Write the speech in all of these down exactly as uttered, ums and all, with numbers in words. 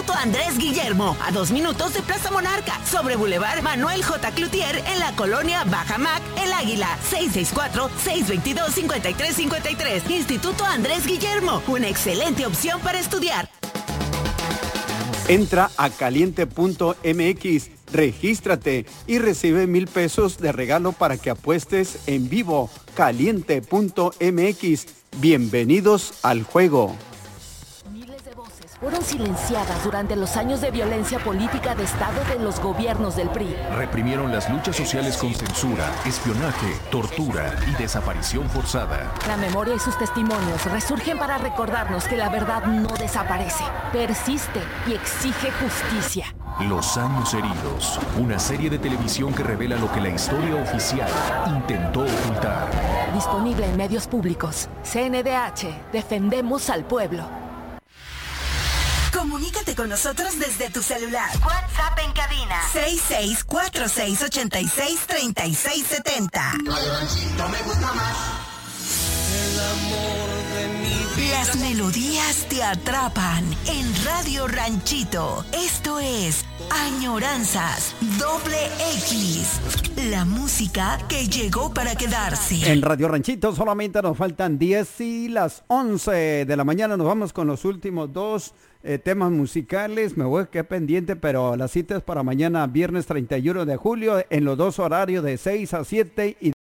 Instituto Andrés Guillermo, a dos minutos de Plaza Monarca, sobre Boulevard Manuel J. Cloutier, en la colonia Bajamac, El Águila, seis seis cuatro, seis dos dos, cinco tres cinco tres. Instituto Andrés Guillermo, una excelente opción para estudiar. Entra a caliente punto m x, regístrate y recibe mil pesos de regalo para que apuestes en vivo. caliente punto m x. Bienvenidos al juego. Fueron silenciadas durante los años de violencia política de Estado de los gobiernos del P R I. Reprimieron las luchas sociales con censura, espionaje, tortura y desaparición forzada. La memoria y sus testimonios resurgen para recordarnos que la verdad no desaparece, persiste y exige justicia. Los años heridos, una serie de televisión que revela lo que la historia oficial intentó ocultar. Disponible en medios públicos. C N D H, defendemos al pueblo. Comunícate con nosotros desde tu celular. WhatsApp en cabina. seis seis cuatro seis ocho seis, tres seis siete cero. Radio Ranchito me gusta más. El amor de mi vida. Las melodías te atrapan en Radio Ranchito. Esto es Añoranzas Doble X. La música que llegó para quedarse. En Radio Ranchito solamente nos faltan diez y las once de la mañana. Nos vamos con los últimos dos eh, temas musicales. Me voy a quedar pendiente, pero la cita es para mañana, viernes treinta y uno de julio, en los dos horarios de seis a siete y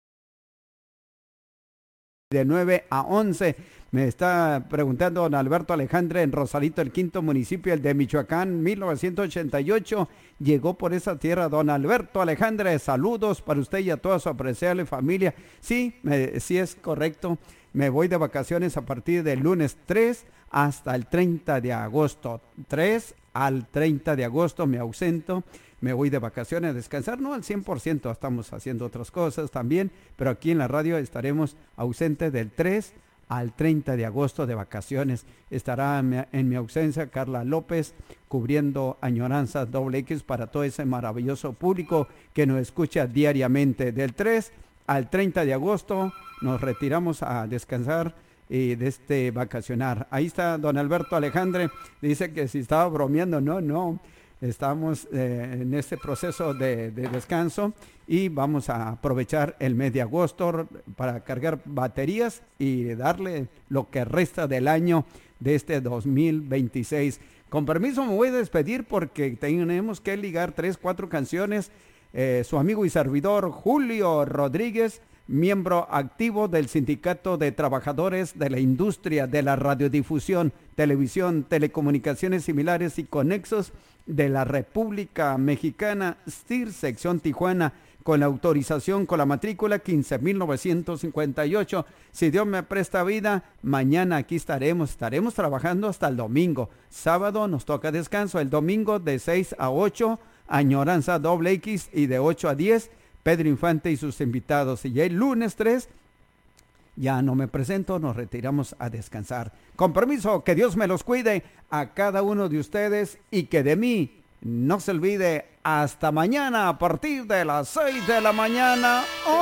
de nueve a once. Me está preguntando don Alberto Alejandre en Rosarito, el quinto municipio, el de Michoacán, mil novecientos ochenta y ocho. Llegó por esa tierra don Alberto Alejandre. Saludos para usted y a toda su apreciable familia. Sí, me, sí es correcto. Me voy de vacaciones a partir del lunes tres hasta el treinta de agosto. tres al treinta de agosto me ausento. Me voy de vacaciones a descansar, no al cien por ciento, estamos haciendo otras cosas también, pero aquí en la radio estaremos ausentes del tres al treinta de agosto de vacaciones. Estará en mi ausencia Carla López cubriendo Añoranzas Doble X para todo ese maravilloso público que nos escucha diariamente. Del tres al treinta de agosto nos retiramos a descansar y de este vacacionar. Ahí está don Alberto Alejandre, dice que si estaba bromeando, no, no. Estamos eh, en este proceso de, de descanso y vamos a aprovechar el mes de agosto para cargar baterías y darle lo que resta del año de este dos mil veintiséis. Con permiso me voy a despedir porque tenemos que ligar tres, cuatro canciones. Eh, su amigo y servidor Julio Rodríguez, miembro activo del Sindicato de Trabajadores de la Industria de la Radiodifusión, Televisión, Telecomunicaciones Similares y Conexos de la República Mexicana, S T I R, sección Tijuana, con la autorización con la matrícula quince mil novecientos cincuenta y ocho. Si Dios me presta vida, mañana aquí estaremos, estaremos trabajando hasta el domingo. Sábado nos toca descanso, el domingo de seis a ocho, Añoranza Doble X, y de ocho a diez, Pedro Infante y sus invitados. Y el lunes tres, ya no me presento, nos retiramos a descansar. Con permiso, que Dios me los cuide a cada uno de ustedes y que de mí no se olvide. Hasta mañana a partir de las seis de la mañana. ¡Oh!